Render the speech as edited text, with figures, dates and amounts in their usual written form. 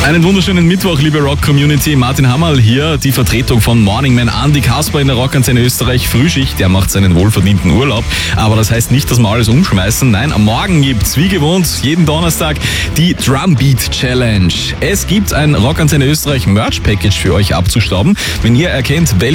Einen wunderschönen Mittwoch, liebe Rock-Community. Martin Hammerl hier, die Vertretung von Morning Man. Andi Kasper in der Rockantenne Österreich Frühschicht, der macht seinen wohlverdienten Urlaub. Aber das heißt nicht, dass wir alles umschmeißen. Nein, am Morgen gibt's, wie gewohnt, jeden Donnerstag die Drumbeat Challenge. Es gibt ein Rockantenne Österreich Merch-Package für euch abzustauben. Wenn ihr erkennt,